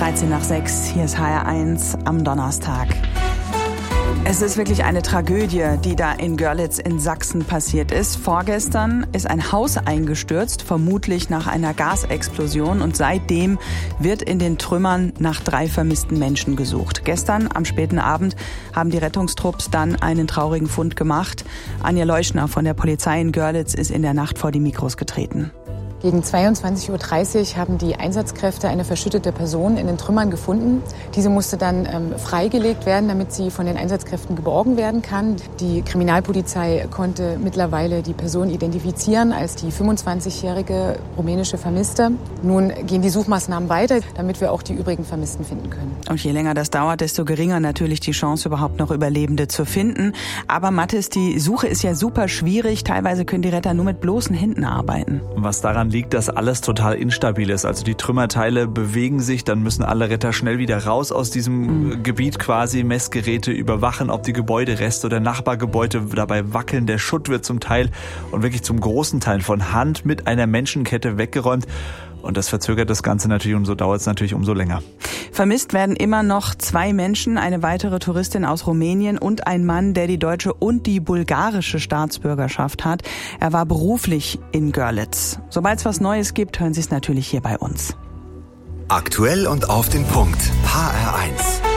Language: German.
13:06, hier ist HR1 am Donnerstag. Es ist wirklich eine Tragödie, die da in Görlitz in Sachsen passiert ist. Vorgestern ist ein Haus eingestürzt, vermutlich nach einer Gasexplosion. Und seitdem wird in den Trümmern nach 3 vermissten Menschen gesucht. Gestern am späten Abend haben die Rettungstrupps dann einen traurigen Fund gemacht. Anja Leuschner von der Polizei in Görlitz ist in der Nacht vor die Mikros getreten. Gegen 22:30 Uhr haben die Einsatzkräfte eine verschüttete Person in den Trümmern gefunden. Diese musste dann freigelegt werden, damit sie von den Einsatzkräften geborgen werden kann. Die Kriminalpolizei konnte mittlerweile die Person identifizieren als die 25-jährige rumänische Vermisste. Nun gehen die Suchmaßnahmen weiter, damit wir auch die übrigen Vermissten finden können. Und je länger das dauert, desto geringer natürlich die Chance, überhaupt noch Überlebende zu finden. Aber Mathis, die Suche ist ja super schwierig. Teilweise können die Retter nur mit bloßen Händen arbeiten. Was daran liegt, dass alles total instabil ist. Also die Trümmerteile bewegen sich, dann müssen alle Retter schnell wieder raus aus diesem Gebiet quasi, Messgeräte überwachen, ob die Gebäudereste oder Nachbargebäude dabei wackeln. Der Schutt wird zum Teil und wirklich zum großen Teil von Hand mit einer Menschenkette weggeräumt. Und das verzögert das Ganze natürlich und so dauert es natürlich umso länger. Vermisst werden immer noch 2 Menschen, eine weitere Touristin aus Rumänien und ein Mann, der die deutsche und die bulgarische Staatsbürgerschaft hat. Er war beruflich in Görlitz. Sobald es was Neues gibt, hören Sie es natürlich hier bei uns. Aktuell und auf den Punkt. HR1.